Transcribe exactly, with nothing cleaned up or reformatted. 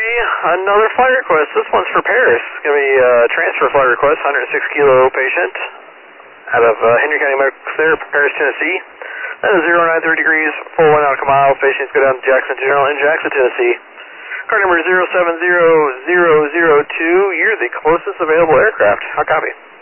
copy. Another flight request. This one's for Paris. It's going to be a transfer flight request, one hundred six kilo patient out of uh, Henry County Medical Center, Paris, Tennessee. That is zero nine three degrees, full one nautical miles. Patients go down to Jackson General in Jackson, Tennessee. Car number zero seven zero zero zero two. You're the closest available aircraft. How copy?